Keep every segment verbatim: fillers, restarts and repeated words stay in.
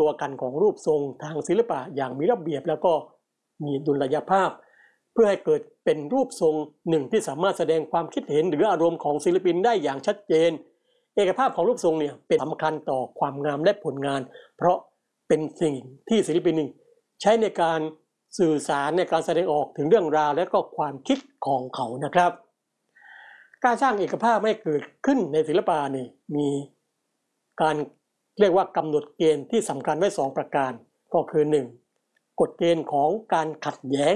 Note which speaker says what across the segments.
Speaker 1: ตัวกันของรูปทรงทางศิลปะอย่างมีระเบียบแล้วก็มีดุลยภาพเพื่อให้เกิดเป็นรูปทรงหนึ่งที่สามารถแสดงความคิดเห็นหรืออารมณ์ของศิลปินได้อย่างชัดเจนเอกภาพของรูปทรงเนี่ยเป็นสำคัญต่อความงามและผลงานเพราะเป็นสิ่งที่ศิลปินใช้ในการสื่อสารในการแสดงออกถึงเรื่องราวและก็ความคิดของเขานะครับการสร้างเอกภาพให้เกิดขึ้นในศิลปะนี่มีการเรียกว่ากำหนดเกณฑ์ที่สำคัญไว้สองประการก็คือหนึ่งกฎเกณฑ์ของการขัดแย้ง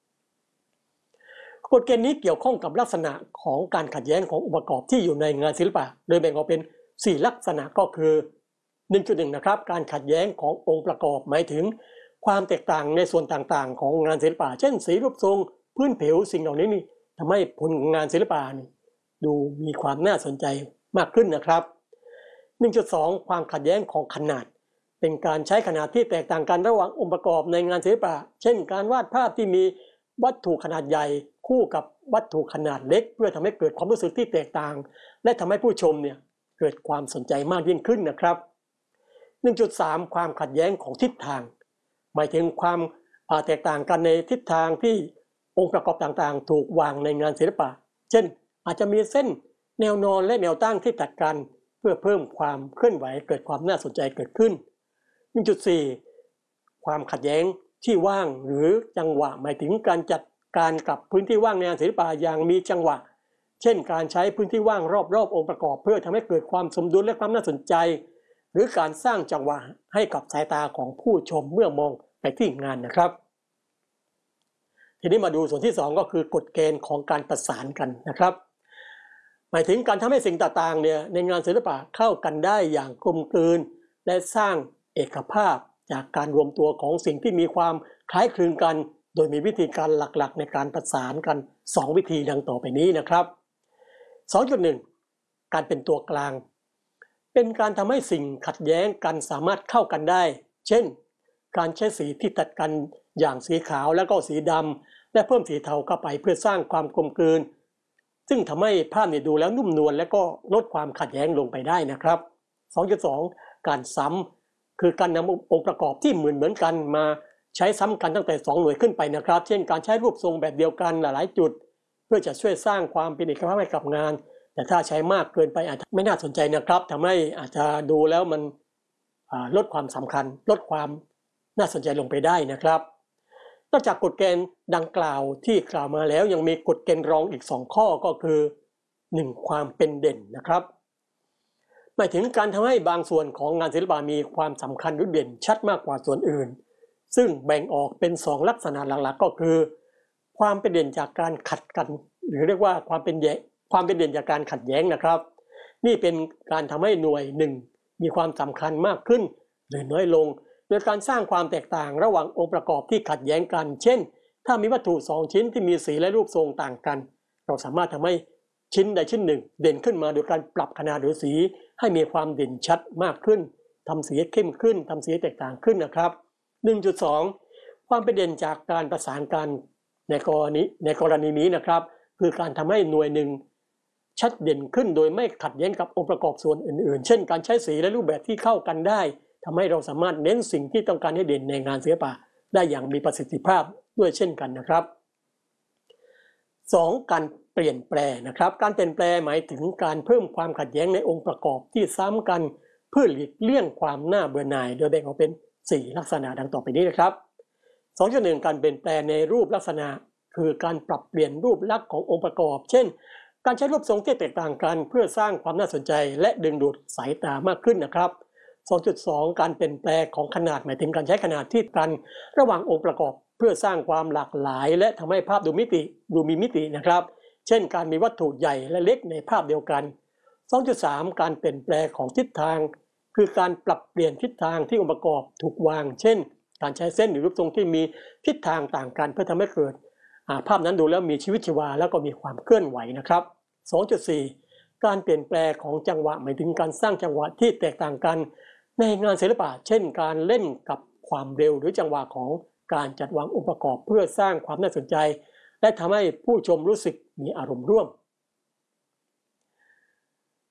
Speaker 1: กฎเกณฑ์นี้เกี่ยวข้องกับลักษณะของการขัดแย้งขององค์ประกอบที่อยู่ในงานศิลปะโดยแบ่งออกเป็นสี่ลักษณะก็คือ หนึ่งจุดหนึ่ง นะครับการขัดแย้งขององค์ประกอบหมายถึงความแตกต่างในส่วนต่างๆของงานศิลปะเช่นสีรูปทรงพื้นผิวสิ่งเหล่านี้นี่ทำให้ผลงานศิลปะนี่ดูมีความน่าสนใจมากขึ้นนะครับ หนึ่งจุดสอง ความขัดแย้งของขนาดเป็นการใช้ขนาดที่แตกต่างกันระหว่างองค์ประกอบในงานศิลปะเช่นการวาดภาพที่มีวัตถุขนาดใหญ่คู่กับวัตถุขนาดเล็กเพื่อทำให้เกิดความรู้สึกที่แตกต่างและทำให้ผู้ชมเนี่ยเกิดความสนใจมากยิ่งขึ้นนะครับ หนึ่งจุดสาม ความขัดแย้งของทิศทางหมายถึงความแตกต่างกันในทิศทางที่องค์ประกอบต่างๆถูกวางในงานศิลปะเช่นอาจจะมีเส้นแนวนอนและแนวตั้งที่ตัดกันเพื่อเพิ่มความเคลื่อนไหวเกิดความน่าสนใจเกิดขึ้น หนึ่งจุดสี่ ความขัดแย้งที่ว่างหรือจังหวะหมายถึงการจัดการกับพื้นที่ว่างในงานศิลปะอย่างมีจังหวะเช่นการใช้พื้นที่ว่างรอบๆองค์ประกอบเพื่อทำให้เกิดความสมดุลและความน่าสนใจหรือการสร้างจังหวะให้กับสายตาของผู้ชมเมื่อมองไปที่งานนะครับทีนี้มาดูส่วนที่สองก็คือกฎเกณฑ์ของการประสานกันนะครับหมายถึงการทำให้สิ่งต่างๆเนี่ยในงานศิลปะเข้ากันได้อย่างกลมกลืนและสร้างเอกภาพจากการรวมตัวของสิ่งที่มีความคล้ายคลึงกันโดยมีวิธีการหลักๆในการประสานกันสองวิธีดังต่อไปนี้นะครับ สองจุดหนึ่ง การเป็นตัวกลางเป็นการทำให้สิ่งขัดแย้งกันสามารถเข้ากันได้เช่นการใช้สีที่ตัดกันอย่างสีขาวและก็สีดำและเพิ่มสีเทาเข้าไปเพื่อสร้างความกลมกลืนซึ่งทำให้ภาพเนี่ยดูแล้วนุ่มนวลและก็ลดความขัดแย้งลงไปได้นะครับ สองจุดสอง การซ้ำคือการนำองค์ประกอบที่เหมือนเหมือนกันมาใช้ซ้ำกันตั้งแต่สองหน่วยขึ้นไปนะครับเช่นการใช้รูปทรงแบบเดียวกันหลายๆจุดเพื่อจะช่วยสร้างความเป็นเอกภาพให้กับงานแต่ถ้าใช้มากเกินไปอาจจะไม่น่าสนใจนะครับทำให้อาจจะดูแล้วมันลดความสำคัญลดความน่าสนใจลงไปได้นะครับนอกจากกฎเกณฑ์ดังกล่าวที่กล่าวมาแล้วยังมีกฎเกณฑ์รองอีกสองข้อก็คือหนึ่งความเป็นเด่นนะครับหมายถึงการทำให้บางส่วนของงานศิลปะมีความสำคัญหรือเด่นชัดมากกว่าส่วนอื่นซึ่งแบ่งออกเป็นสองลักษณะหลักๆก็คือความเป็นเด่นจากการขัดกันหรือเรียกว่าความเป็นแย้งความเป็นเด่นจากการขัดแย้งนะครับนี่เป็นการทำให้หน่วยหนึ่งมีความสำคัญมากขึ้นหรือน้อยลงโดยการสร้างความแตกต่างระหว่างองค์ประกอบที่ขัดแย้งกันเช่นถ้ามีวัตถุสองชิ้นที่มีสีและรูปทรงต่างกันเราสามารถทำให้ชิ้นใดชิ้นหนึ่งเด่นขึ้นมาโดยการปรับขนาดหรือสีให้มีความเด่นชัดมากขึ้นทำสีเข้มขึ้นทำสีแตกต่างขึ้นนะครับ หนึ่งจุดสอง ความเป็นเด่นจากการประสานกันในกรณีในกรณีนี้นะครับคือการทำให้หน่วยหนึ่งชัดเด่นขึ้นโดยไม่ขัดแย้งกับองค์ประกอบส่วนอื่นๆเช่นการใช้สีและรูปแบบที่เข้ากันได้ทำให้เราสามารถเน้นสิ่งที่ต้องการให้เด่นในงานศิลปะได้อย่างมีประสิทธิภาพด้วยเช่นกันนะครับสองการเปลี่ยนแปลงนะครับการเปลี่ยนแปลงหมายถึงการเพิ่มความขัดแย้งในองค์ประกอบที่ซ้ำกันเพื่อหลีกเลี่ยงความน่าเบื่อหน่ายโดยแบ่งออกเป็นสี่ลักษณะดังต่อไปนี้นะครับ สองจุดหนึ่ง การเปลี่ยนแปลงในรูปลักษณะคือการปรับเปลี่ยนรูปลักษณ์ขององค์ประกอบเช่นการใช้รูปทรงที่แตกต่างกันเพื่อสร้างความน่าสนใจและดึงดูดสายตามากขึ้นนะครับ สองจุดสอง การเปลี่ยนแปลงของขนาดหมายถึงการใช้ขนาดที่กันระหว่างองค์ประกอบเพื่อสร้างความหลากหลายและทำให้ภาพดูมิติดูมีมิตินะครับเช่นการมีวัตถุใหญ่และเล็กในภาพเดียวกัน สองจุดสาม การเปลี่ยนแปลงของทิศทางคือการปรับเปลี่ยนทิศทางที่องค์ประกอบถูกวางเช่นการใช้เส้นหรือรูปทรงที่มีทิศทางต่างกันเพื่อทำให้เกิดภาพนั้นดูแล้วมีชีวิตชีวาแล้วก็มีความเคลื่อนไหวนะครับ สองจุดสี่ การเปลี่ยนแปลงของจังหวะหมายถึงการสร้างจังหวะที่แตกต่างกันในงานศิลปะเช่นการเล่นกับความเร็วหรือจังหวะของการจัดวางองค์ประกอบเพื่อสร้างความน่าสนใจและทำให้ผู้ชมรู้สึกมีอารมณ์ร่วม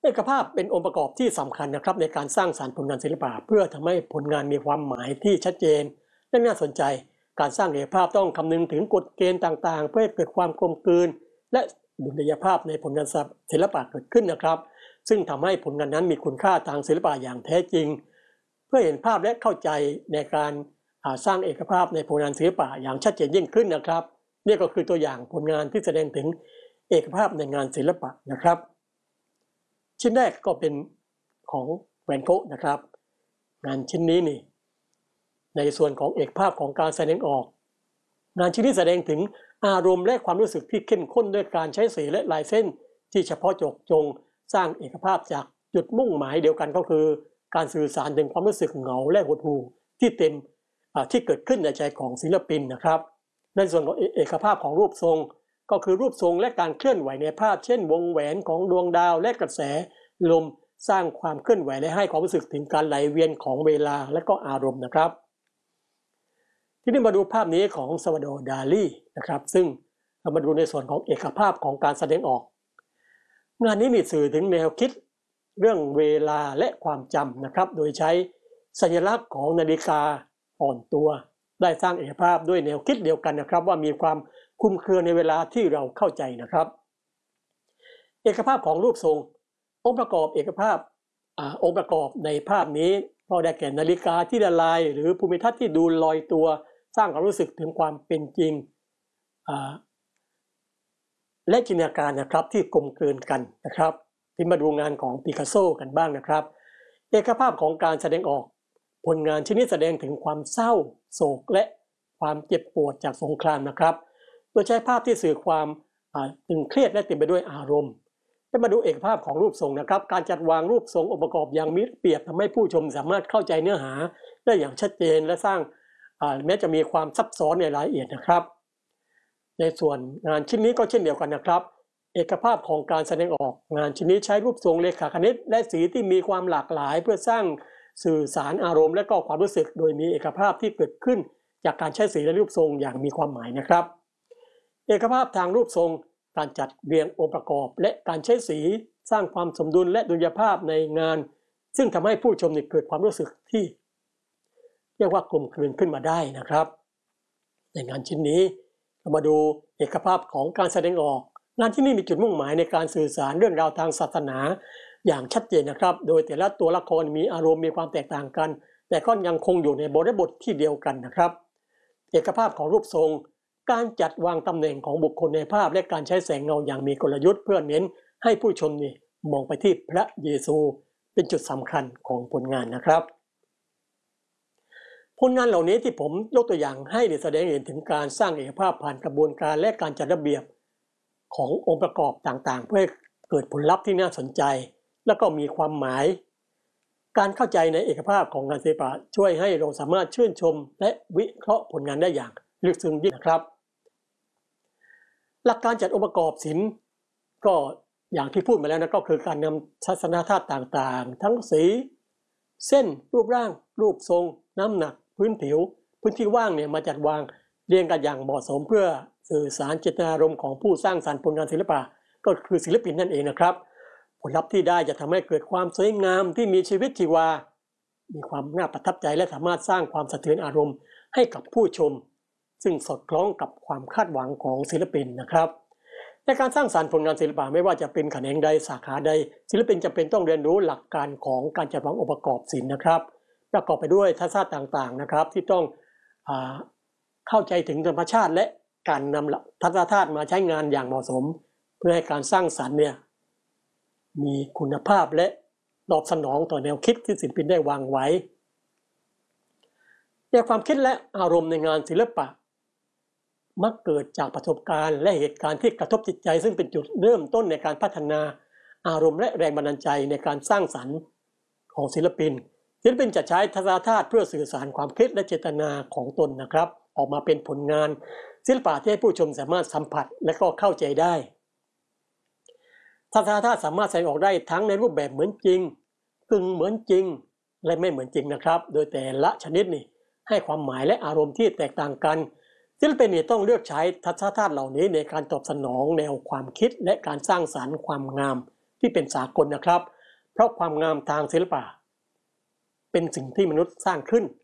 Speaker 1: เอกภาพเป็นองค์ประกอบที่สำคัญนะครับในการสร้างสรรค์ผลงานศิลปะเพื่อทำให้ผลงานมีความหมายที่ชัดเจนและน่าสนใจการสร้างเอกภาพต้องคำนึงถึงกฎเกณฑ์ต่างๆเพื่อให้เกิดความกลมกลืนและดุลยภาพในผลงานศิลปะเกิดขึ้นนะครับซึ่งทำให้ผลงานนั้นมีคุณค่าทางศิลปะอย่างแท้จริงเพื่อเห็นภาพและเข้าใจในการสร้างเอกภาพในผลงานศิลปะอย่างชัดเจนยิ่งขึ้นนะครับนี่ก็คือตัวอย่างผลงานที่แสดงถึงเอกภาพในงานศิลปะนะครับชิ้นแรกก็เป็นของแวนโก๊ะนะครับงานชิ้นนี้นี่ในส่วนของเอกภาพของการแสดงออกงานชิ้นนี้แสดงถึงอารมณ์และความรู้สึกที่เข้มข้นด้วยการใช้สีและลายเส้นที่เฉพาะเจาะจงสร้างเอกภาพจากจุดมุ่งหมายเดียวกันก็คือการสื่อสารถึงความรู้สึกเหงาและหดหู่ที่เต็มที่เกิดขึ้นในใจของศิลปินนะครับในส่วนของเอกภาพของรูปทรงก็คือรูปทรงและการเคลื่อนไหวในภาพเช่นวงแหวนของดวงดาวและกระแสลมสร้างความเคลื่อนไหวและให้ความรู้สึกถึงการไหลเวียนของเวลาและก็อารมณ์นะครับที่นี่มาดูภาพนี้ของซาวาโดร์ ดาลีนะครับซึ่งเรามาดูในส่วนของเอกภาพของการแสดงออกงานนี้มีสื่อถึงแนวคิดเรื่องเวลาและความจำนะครับโดยใช้สัญลักษณ์ของนาฬิกาอ่อนตัวได้สร้างเอกภาพด้วยแนวคิดเดียวกันนะครับว่ามีความคลุมเครือในเวลาที่เราเข้าใจนะครับเอกภาพของรูปทรงองค์ประกอบเอกภาพอ่าองค์ประกอบในภาพนี้ก็ได้แก่นาฬิกาที่ละลายหรือภูมิทัศน์ที่ดูลอยตัวสร้างความรู้สึกถึงความเป็นจริงอ่าและจินตนาการนะครับที่กลมกลืนกันนะครับที่มาดูงานของปิกัสโซกันบ้างนะครับเอกภาพของการแสดงออกผลงานชิ้นนี้แสดงถึงความเศร้าโศกและความเจ็บปวดจากสงครามนะครับโดยใช้ภาพที่สื่อความตึงเครียดและเต็มไปด้วยอารมณ์และมาดูเอกภาพของรูปทรงนะครับการจัดวางรูปทรงองค์ประกอบอย่างมีระเบียบทำให้ผู้ชมสามารถเข้าใจเนื้อหาได้อย่างชัดเจนและสร้างแม้จะมีความซับซ้อนในรายละเอียดนะครับในส่วนงานชิ้นนี้ก็เช่นเดียวกันนะครับเอกภาพของการแสดงออกงานชิ้นนี้ใช้รูปทรงเรขาคณิตและสีที่มีความหลากหลายเพื่อสร้างสื่อสารอารมณ์และก็ความรู้สึกโดยมีเอกภาพที่เกิดขึ้นจากการใช้สีและรูปทรงอย่างมีความหมายนะครับเอกภาพทางรูปทรงการจัดเรียงองค์ประกอบและการใช้สีสร้างความสมดุลและดุลยภาพในงานซึ่งทำให้ผู้ชมเกิดความรู้สึกที่เรียกว่ากลมกลืนขึ้นมาได้นะครับในงานชิ้นนี้เรามาดูเอกภาพของการแสดงออกงานที่นี่มีจุดมุ่งหมายในการสื่อสารเรื่องราวทางศาสนาอย่างชัดเจนนะครับโดยแต่ละตัวละครมีอารมณ์มีความแตกต่างกันแต่ก็ยังคงอยู่ในบริบทที่เดียวกันนะครับเอกภาพของรูปทรงการจัดวางตำแหน่งของบุคคลในภาพและการใช้แสงเงาอย่างมีกลยุทธ์เพื่อเน้นให้ผู้ชมนี่มองไปที่พระเยซูเป็นจุดสำคัญของผลงานนะครับผลงานเหล่านี้ที่ผมยกตัวอย่างให้แสดงเห็นถึงการสร้างเอกภาพผ่านกระบวนการและการจัดระเบียบขององค์ประกอบต่างๆเพื่อให้เกิดผลลัพธ์ที่น่าสนใจและก็มีความหมายการเข้าใจในเอกภาพของงานศิลปะช่วยให้เราสามารถชื่นชมและวิเคราะห์ผลงานได้อย่างลึกซึ้งยิ่งนะครับหลักการจัดองค์ประกอบศิลป์ก็อย่างที่พูดมาแล้วนะก็คือการนำทัศนธาตุต่างๆทั้งสีเส้นรูปร่างรูปทรงน้ำหนักพื้นผิวพื้นที่ว่างเนี่ยมาจัดวางเรียงกันอย่างเหมาะสมเพื่อสื่อสารเจตนารมณ์ของผู้สร้างสรรค์ผลงานศิลปะก็คือศิลปินนั่นเองนะครับผลลัพธ์ที่ได้จะทำให้เกิดความสวยงามที่มีชีวิตชีวามีความน่าประทับใจและสามารถสร้างความสะเทือนอารมณ์ให้กับผู้ชมซึ่งสอดคล้องกับความคาดหวังของศิลปินนะครับในการสร้างสรรค์ผลงานศิลปะไม่ว่าจะเป็นแขนงใดสาขาใดศิลปินจำเป็นต้องเรียนรู้หลักการของการจัดวางองค์ประกอบศิลป์นะครับประกอบไปด้วยทัศนะต่างๆนะครับที่ต้องอ่าเข้าใจถึงธรรมชาติและการนำทัศนธาตุมาใช้งานอย่างเหมาะสมเพื่อให้การสร้างสรรค์เนี่ยมีคุณภาพและตอบสนองต่อแนวคิดที่ศิลปินได้วางไว้ในความคิดและอารมณ์ในงานศิลปะมักเกิดจากประสบการณ์และเหตุการณ์ที่กระทบจิตใจซึ่งเป็นจุดเริ่มต้นในการพัฒนาอารมณ์และแรงบันดาลใจในการสร้างสรรค์ของศิลปินศิลปินจะใช้ทัศนธาตุเพื่อสื่อสารความคิดและเจตนาของตนนะครับออกมาเป็นผลงานศิลปะที่ให้ผู้ชมสามารถสัมผัสและก็เข้าใจได้ทัศนธาตุสามารถแสดงออกได้ทั้งในรูปแบบเหมือนจริงกึ่งเหมือนจริงและไม่เหมือนจริงนะครับโดยแต่ละชนิดนี่ให้ความหมายและอารมณ์ที่แตกต่างกันศิลปินนี่ต้องเลือกใช้ทัศนธาตุเหล่านี้ในการตอบสนองแนวความคิดและการสร้างสรรค์ความงามที่เป็นสากลนะครับเพราะความงามทางศิลปะเป็นสิ่งที่มนุษย์สร้างขึ้น